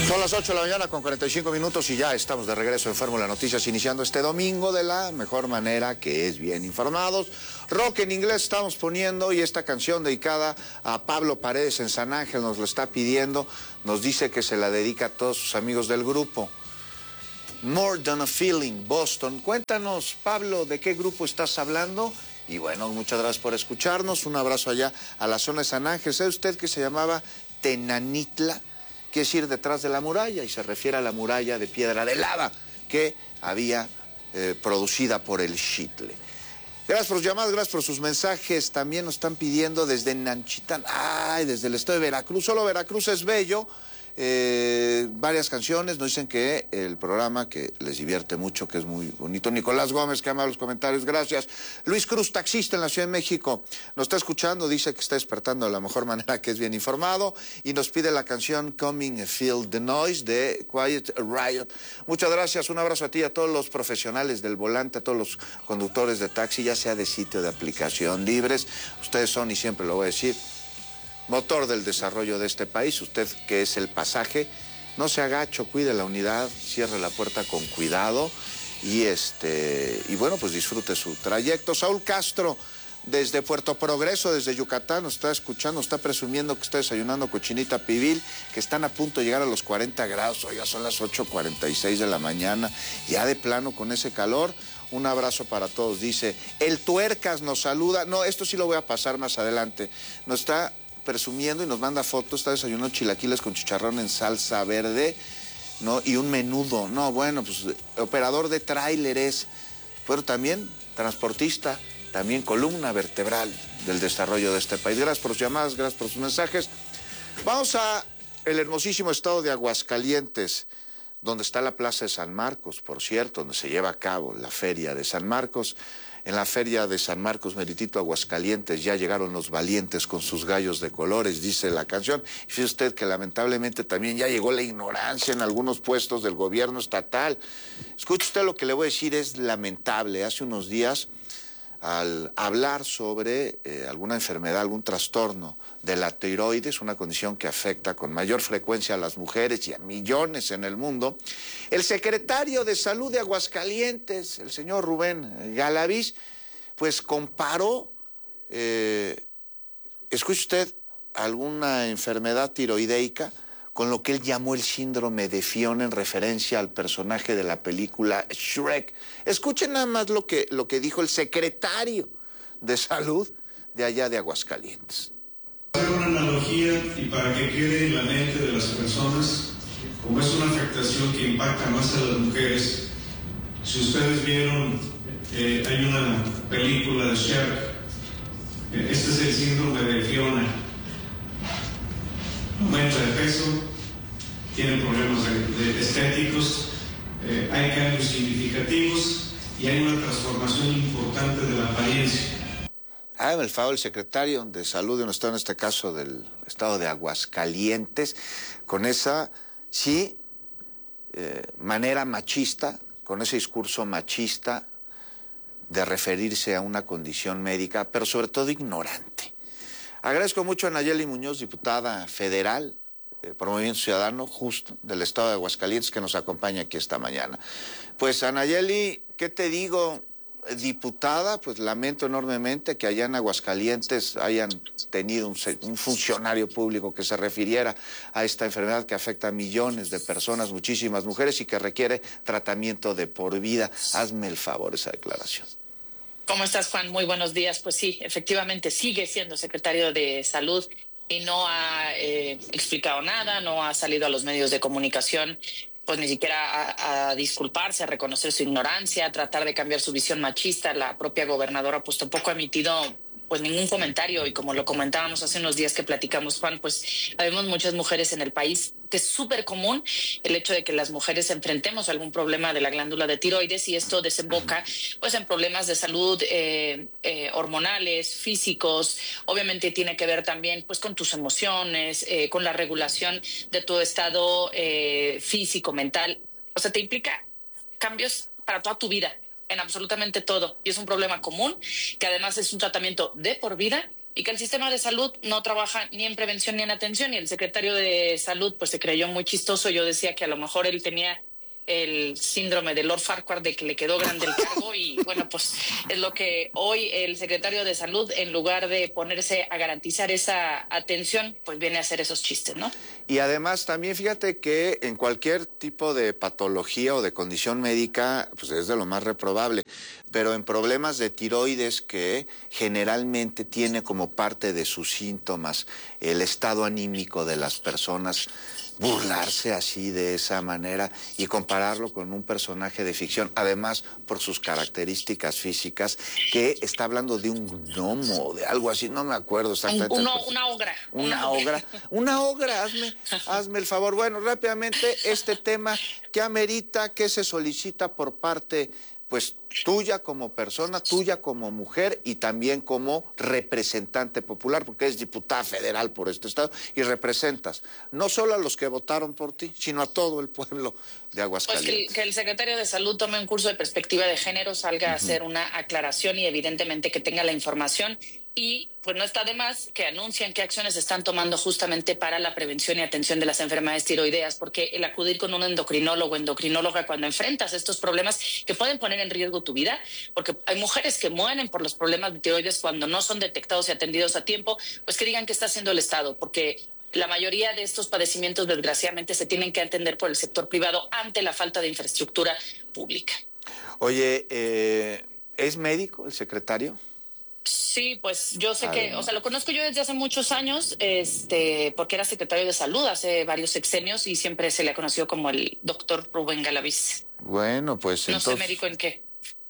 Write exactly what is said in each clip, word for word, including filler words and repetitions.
Son las ocho de la mañana con cuarenta y cinco minutos y ya estamos de regreso en Fórmula Noticias, iniciando este domingo de la mejor manera, que es bien informados. Rock en inglés estamos poniendo, y esta canción dedicada a Pablo Paredes en San Ángel nos lo está pidiendo, nos dice que se la dedica a todos sus amigos del grupo. More Than a Feeling, Boston. Cuéntanos, Pablo, ¿de qué grupo estás hablando? Y bueno, muchas gracias por escucharnos, un abrazo allá a la zona de San Ángel. ¿Sabe usted que se llamaba Tenanitla? Que es ir detrás de la muralla, y se refiere a la muralla de piedra de lava que había eh, producida por el Xitle. Gracias por sus llamadas, gracias por sus mensajes. También nos están pidiendo desde Nanchitán, ay, desde el estado de Veracruz. Solo Veracruz es bello. Eh, varias canciones, nos dicen que el programa que les divierte mucho, que es muy bonito. Nicolás Gómez, que ama los comentarios, gracias. Luis Cruz, taxista en la Ciudad de México, nos está escuchando, dice que está despertando de la mejor manera, que es bien informado, y nos pide la canción Coming Feel the Noise de Quiet Riot. Muchas gracias, un abrazo a ti, a todos los profesionales del volante, a todos los conductores de taxi, ya sea de sitio, de aplicación, libres. Ustedes son, y siempre lo voy a decir, motor del desarrollo de este país. Usted que es el pasaje, no se agacho, cuide la unidad, cierre la puerta con cuidado y este y bueno, pues disfrute su trayecto. Saúl Castro, desde Puerto Progreso, desde Yucatán, nos está escuchando, está presumiendo que está desayunando cochinita pibil, que están a punto de llegar a los cuarenta grados. Oiga, son las ocho cuarenta y seis de la mañana, ya de plano con ese calor. Un abrazo para todos, dice. El Tuercas nos saluda, no, esto sí lo voy a pasar más adelante, nos está presumiendo y nos manda fotos, está desayunando chilaquiles con chicharrón en salsa verde, ¿no? Y un menudo, no, bueno, pues operador de tráileres, pero también transportista, también columna vertebral del desarrollo de este país. Gracias por sus llamadas, gracias por sus mensajes. Vamos a el hermosísimo estado de Aguascalientes, donde está la Plaza de San Marcos, por cierto, donde se lleva a cabo la Feria de San Marcos. En la Feria de San Marcos, meritito Aguascalientes, ya llegaron los valientes con sus gallos de colores, dice la canción. Y fíjese usted que lamentablemente también ya llegó la ignorancia en algunos puestos del gobierno estatal. Escuche usted, lo que le voy a decir es lamentable. Hace unos días, al hablar sobre eh, alguna enfermedad, algún trastorno de la tiroides, una condición que afecta con mayor frecuencia a las mujeres y a millones en el mundo, el secretario de Salud de Aguascalientes, el señor Rubén Galaviz, pues comparó, eh, escuche usted, alguna enfermedad tiroideica con lo que él llamó el síndrome de Fiona, en referencia al personaje de la película Shrek. Escuchen nada más lo que, lo que dijo el secretario de Salud de allá de Aguascalientes. Hacer una analogía y para que quede en la mente de las personas, como es una afectación que impacta más a las mujeres, si ustedes vieron, eh, hay una película de Shrek, eh, este es el síndrome de Fiona. Aumenta de peso, tienen problemas de, de estéticos, eh, hay cambios significativos y hay una transformación importante de la apariencia. Hágame el favor, el secretario de Salud de nuestro, en este caso del estado de Aguascalientes, con esa, sí, eh, manera machista, con ese discurso machista de referirse a una condición médica, pero sobre todo ignorante. Agradezco mucho a Nayeli Muñoz, diputada federal eh, por Movimiento Ciudadano, justo del estado de Aguascalientes, que nos acompaña aquí esta mañana. Pues a Nayeli, ¿qué te digo? Diputada, pues lamento enormemente que allá en Aguascalientes hayan tenido un, un funcionario público que se refiriera a esta enfermedad que afecta a millones de personas, muchísimas mujeres, y que requiere tratamiento de por vida. Hazme el favor esa declaración. ¿Cómo estás, Juan? Muy buenos días. Pues sí, efectivamente sigue siendo secretario de Salud y no ha eh, explicado nada, no ha salido a los medios de comunicación, pues ni siquiera a, a disculparse, a reconocer su ignorancia, a tratar de cambiar su visión machista. La propia gobernadora pues tampoco ha emitido pues ningún comentario, y como lo comentábamos hace unos días que platicamos, Juan, pues habemos muchas mujeres en el país, que es súper común el hecho de que las mujeres enfrentemos algún problema de la glándula de tiroides, y esto desemboca pues en problemas de salud eh, eh, hormonales, físicos. Obviamente tiene que ver también pues con tus emociones, eh, con la regulación de tu estado eh, físico, mental. O sea, te implica cambios para toda tu vida, en absolutamente todo. Y es un problema común, que además es un tratamiento de por vida y que el sistema de salud no trabaja ni en prevención ni en atención. Y el secretario de Salud pues se creyó muy chistoso. Yo decía que a lo mejor él tenía el síndrome de Lord Farquhar, de que le quedó grande el cargo, y bueno, pues es lo que hoy el secretario de Salud, en lugar de ponerse a garantizar esa atención, pues viene a hacer esos chistes, ¿no? Y además también fíjate que en cualquier tipo de patología o de condición médica, pues es de lo más reprobable, pero en problemas de tiroides, que generalmente tiene como parte de sus síntomas el estado anímico de las personas, burlarse así de esa manera y compararlo con un personaje de ficción, además por sus características físicas, que está hablando de un gnomo, de algo así, no me acuerdo exactamente. Un, uno, una ogra. Una, una ogra. Una ogra, hazme, hazme el favor. Bueno, rápidamente, este tema que amerita, que se solicita por parte, pues, tuya como persona, tuya como mujer y también como representante popular, porque es diputada federal por este estado y representas no solo a los que votaron por ti, sino a todo el pueblo de Aguascalientes. Pues que, que el secretario de Salud tome un curso de perspectiva de género, salga uh-huh. a hacer una aclaración y evidentemente que tenga la información. Y pues no está de más que anuncien qué acciones están tomando justamente para la prevención y atención de las enfermedades tiroideas, porque el acudir con un endocrinólogo o endocrinóloga cuando enfrentas estos problemas que pueden poner en riesgo tu vida, porque hay mujeres que mueren por los problemas de tiroides cuando no son detectados y atendidos a tiempo, pues que digan qué está haciendo el Estado, porque la mayoría de estos padecimientos desgraciadamente se tienen que atender por el sector privado ante la falta de infraestructura pública. Oye, eh, ¿es médico el secretario? Sí, pues yo sé a que, ver, o sea, lo conozco yo desde hace muchos años, este, porque era secretario de Salud hace varios sexenios y siempre se le ha conocido como el doctor Rubén Galaviz. Bueno, pues no entonces... sé médico en qué.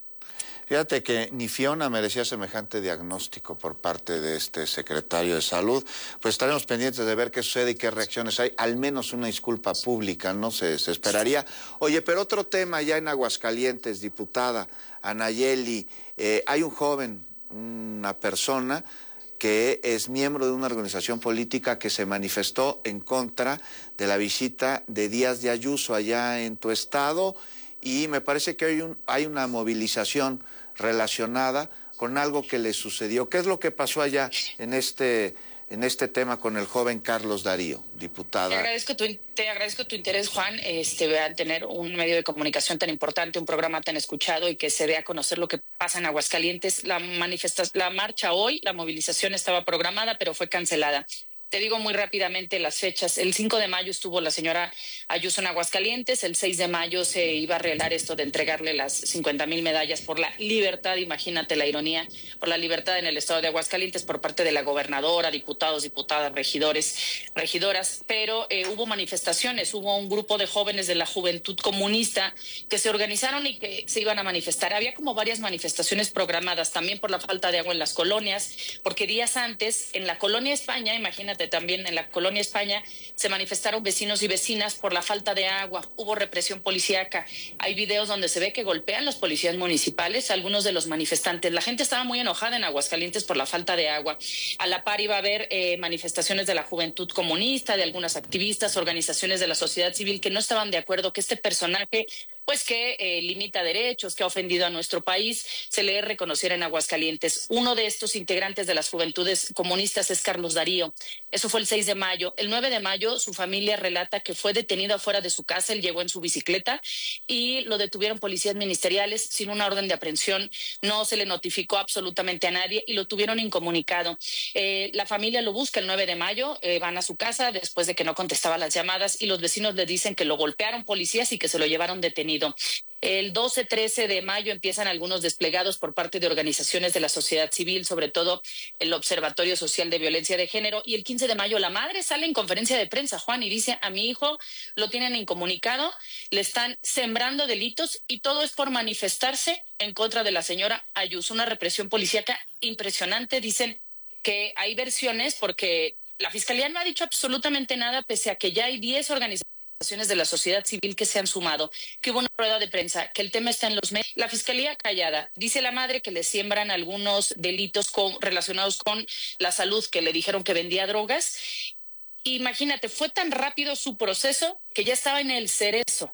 Fíjate que ni Fiona merecía semejante diagnóstico por parte de este secretario de Salud. Pues estaremos pendientes de ver qué sucede y qué reacciones hay. Al menos una disculpa pública, ¿no? Se, se esperaría. Oye, pero otro tema ya en Aguascalientes, diputada Anayeli, eh, hay un joven, una persona que es miembro de una organización política que se manifestó en contra de la visita de Díaz de Ayuso allá en tu estado, y me parece que hay, un, hay una movilización relacionada con algo que le sucedió. ¿Qué es lo que pasó allá en este, en este tema con el joven Carlos Darío, diputada? Te agradezco tu, te agradezco tu interés, Juan, este, vean tener un medio de comunicación tan importante, un programa tan escuchado y que se dé a conocer lo que pasa en Aguascalientes. La manifestación, la marcha hoy, la movilización estaba programada, pero fue cancelada. Te digo muy rápidamente las fechas. El cinco de mayo estuvo la señora Ayuso en Aguascalientes. El seis de mayo se iba a arreglar esto de entregarle las cincuenta mil medallas por la libertad, imagínate la ironía, por la libertad en el estado de Aguascalientes por parte de la gobernadora, diputados, diputadas, regidores, regidoras. Pero eh, hubo manifestaciones, hubo un grupo de jóvenes de la Juventud Comunista que se organizaron y que se iban a manifestar. Había como varias manifestaciones programadas también por la falta de agua en las colonias, porque días antes en la colonia España, imagínate, también en la colonia España se manifestaron vecinos y vecinas por la falta de agua. Hubo represión policíaca. Hay videos donde se ve que golpean los policías municipales a algunos de los manifestantes. La gente estaba muy enojada en Aguascalientes por la falta de agua. A la par iba a haber eh, manifestaciones de la Juventud Comunista, de algunas activistas, organizaciones de la sociedad civil que no estaban de acuerdo que este personaje, pues que eh, limita derechos, que ha ofendido a nuestro país, se le reconociera en Aguascalientes. Uno de estos integrantes de las Juventudes Comunistas es Carlos Darío. Eso fue el seis de mayo. El nueve de mayo su familia relata que fue detenido afuera de su casa. Él llegó en su bicicleta y lo detuvieron policías ministeriales sin una orden de aprehensión. No se le notificó absolutamente a nadie y lo tuvieron incomunicado. Eh, la familia lo busca el nueve de mayo, eh, van a su casa después de que no contestaba las llamadas y los vecinos le dicen que lo golpearon policías y que se lo llevaron detenido. El doce trece de mayo empiezan algunos desplegados por parte de organizaciones de la sociedad civil, sobre todo el Observatorio Social de Violencia de Género, y el quince de mayo la madre sale en conferencia de prensa, Juan, y dice: a mi hijo lo tienen incomunicado, le están sembrando delitos y todo es por manifestarse en contra de la señora Ayuso. Una represión policíaca impresionante. Dicen que hay versiones porque la Fiscalía no ha dicho absolutamente nada, pese a que ya hay diez organizaciones de la sociedad civil que se han sumado, que hubo una rueda de prensa, que el tema está en los medios. La Fiscalía callada. Dice la madre que le siembran algunos delitos con, relacionados con la salud, que le dijeron que vendía drogas. Imagínate, fue tan rápido su proceso que ya estaba en el cerezo.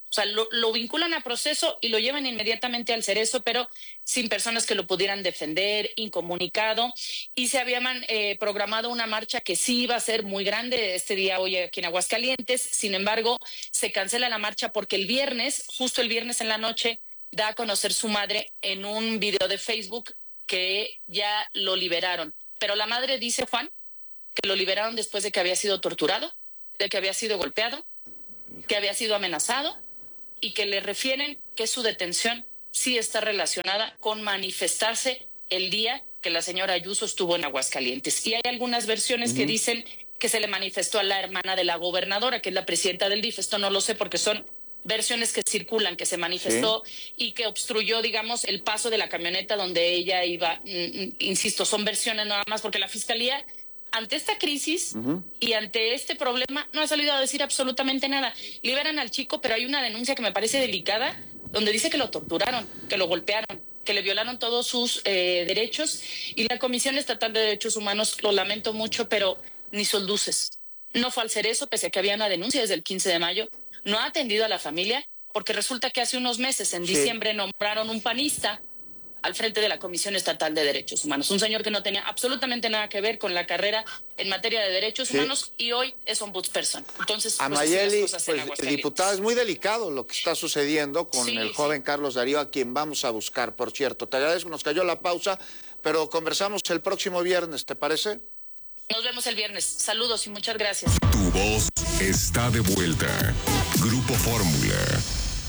O sea, lo, lo vinculan a proceso y lo llevan inmediatamente al Cerezo, pero sin personas que lo pudieran defender, incomunicado. Y se había eh, programado una marcha que sí iba a ser muy grande este día hoy aquí en Aguascalientes. Sin embargo, se cancela la marcha porque el viernes, justo el viernes en la noche, da a conocer su madre en un video de Facebook que ya lo liberaron. Pero la madre dice, Juan, que lo liberaron después de que había sido torturado, de que había sido golpeado, que había sido amenazado, y que le refieren que su detención sí está relacionada con manifestarse el día que la señora Ayuso estuvo en Aguascalientes. Y hay algunas versiones uh-huh. que dicen que se le manifestó a la hermana de la gobernadora, que es la presidenta del D I F. Esto no lo sé porque son versiones que circulan, que se manifestó sí. y que obstruyó, digamos, el paso de la camioneta donde ella iba. Mm, insisto, son versiones nada más porque la Fiscalía, ante esta crisis uh-huh. y ante este problema, no ha salido a decir absolutamente nada. Liberan al chico, pero hay una denuncia que me parece delicada, donde dice que lo torturaron, que lo golpearon, que le violaron todos sus eh, derechos. Y la Comisión Estatal de Derechos Humanos, lo lamento mucho, pero ni sol luces. No fue al Cerezo, pese a que había una denuncia desde el quince de mayo. No ha atendido a la familia, porque resulta que hace unos meses, en sí. diciembre, nombraron un panista al frente de la Comisión Estatal de Derechos Humanos. Un señor que no tenía absolutamente nada que ver con la carrera en materia de derechos sí. humanos y hoy es ombudsperson. Entonces, Amayeli, pues, pues, diputada, es muy delicado lo que está sucediendo con sí, el joven sí. Carlos Darío, a quien vamos a buscar, por cierto. Te agradezco, nos cayó la pausa, pero conversamos el próximo viernes, ¿te parece? Nos vemos el viernes. Saludos y muchas gracias. Tu voz está de vuelta. Grupo Fórmula.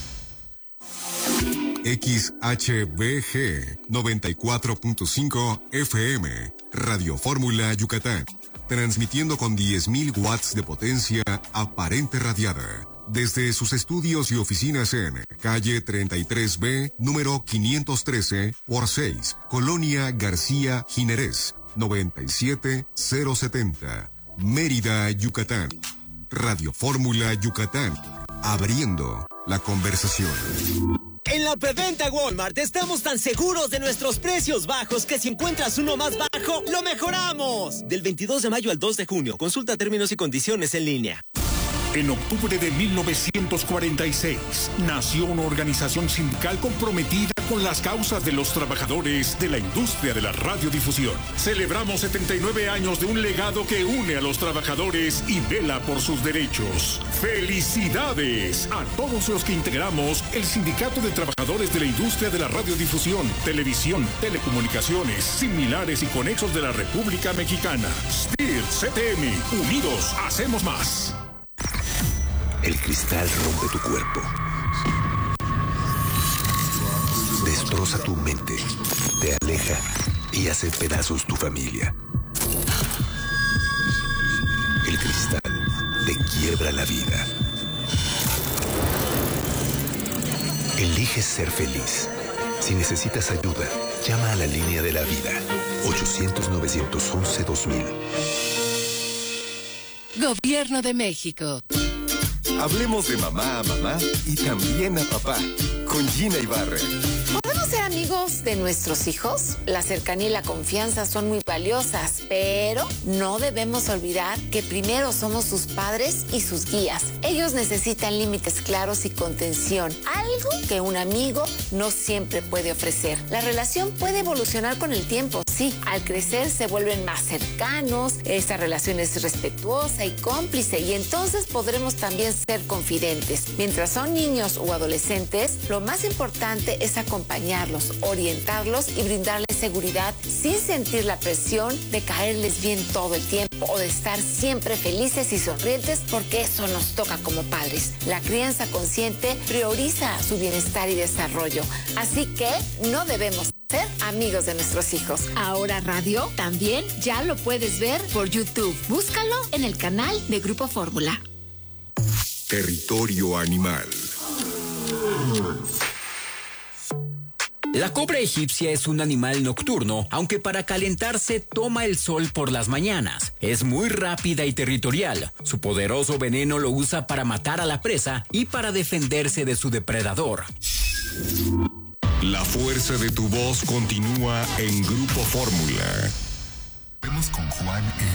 X H B G noventa y cuatro punto cinco F M, Radio Fórmula Yucatán, transmitiendo con diez mil watts de potencia aparente radiada, desde sus estudios y oficinas en calle treinta y tres B, número quinientos trece por seis, Colonia García Jiménez, noventa y siete mil setenta, Mérida, Yucatán. Radio Fórmula Yucatán, abriendo la conversación. En la preventa Walmart estamos tan seguros de nuestros precios bajos que si encuentras uno más bajo, lo mejoramos. Del veintidós de mayo al dos de junio, consulta términos y condiciones en línea. En octubre de mil novecientos cuarenta y seis, nació una organización sindical comprometida con las causas de los trabajadores de la industria de la radiodifusión. Celebramos setenta y nueve años de un legado que une a los trabajadores y vela por sus derechos. ¡Felicidades a todos los que integramos el Sindicato de Trabajadores de la Industria de la Radiodifusión, Televisión, Telecomunicaciones, Similares y Conexos de la República Mexicana! S T I R C T M, unidos hacemos más. El cristal rompe tu cuerpo, destroza tu mente, te aleja y hace pedazos tu familia. El cristal te quiebra la vida. Eliges ser feliz. Si necesitas ayuda, llama a la línea de la vida, ochocientos, novecientos once, dos mil. Gobierno de México. Hablemos de mamá a mamá y también a papá, con Gina Ibarra. ¿Podemos ser amigos de nuestros hijos? La cercanía y la confianza son muy valiosas, pero no debemos olvidar que primero somos sus padres y sus guías. Ellos necesitan límites claros y contención, algo que un amigo no siempre puede ofrecer. La relación puede evolucionar con el tiempo, sí. Al crecer se vuelven más cercanos, esa relación es respetuosa y cómplice, y entonces podremos también ser confidentes. Mientras son niños o adolescentes, lo más importante es acompañarlos, orientarlos y brindarles seguridad sin sentir la presión de caerles bien todo el tiempo o de estar siempre felices y sonrientes, porque eso nos toca como padres. La crianza consciente prioriza su bienestar y desarrollo, así que no debemos ser amigos de nuestros hijos. Ahora Radio también ya lo puedes ver por YouTube. Búscalo en el canal de Grupo Fórmula. Territorio animal. La cobra egipcia es un animal nocturno, aunque para calentarse toma el sol por las mañanas. Es muy rápida y territorial. Su poderoso veneno lo usa para matar a la presa y para defenderse de su depredador. La fuerza de tu voz continúa en Grupo Fórmula. Vemos con Juan